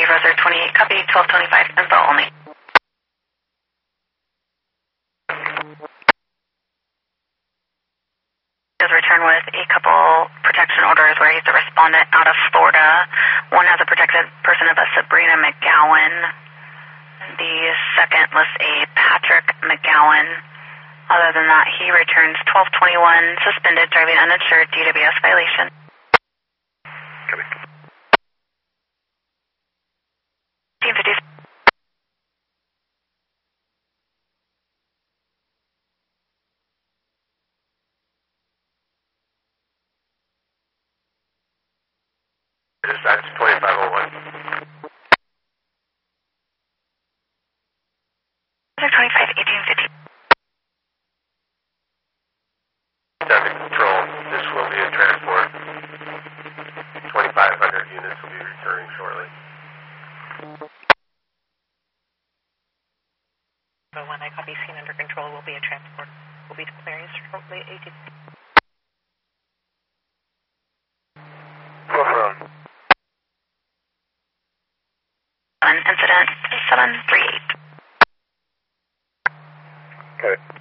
Roser 28, copy 1225, info only. Does return with a couple protection orders where he's a respondent out of Florida. One has a protected person of a Sabrina McGowan. The second lists a Patrick McGowan. Other than that, he returns 1221, suspended, driving uninsured, DWS violation. Copy. 1550. Dispatch 2501. 25, 1850. Traffic control, this will be a transport. 2,500 units will be returning shortly. So when I copy scene under control, will be a transport. Will be declaring shortly 18. Incident 738. Okay.